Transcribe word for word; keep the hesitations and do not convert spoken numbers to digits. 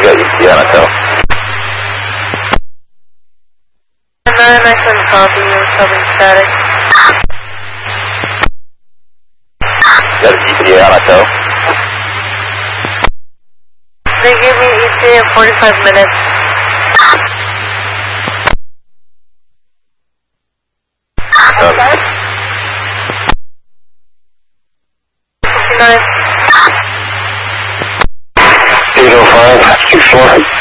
we got E T on a tow. nine, I couldn't copy you, something static. Got an E T A on a tow. They gave me E T A in forty-five minutes. Okay. nine. eight oh five, two four.